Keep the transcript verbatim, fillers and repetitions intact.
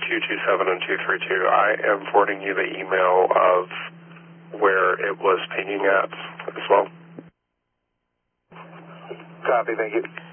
two two seven and two three two. I am forwarding you the email of where it was pinging at as well. Copy, thank you.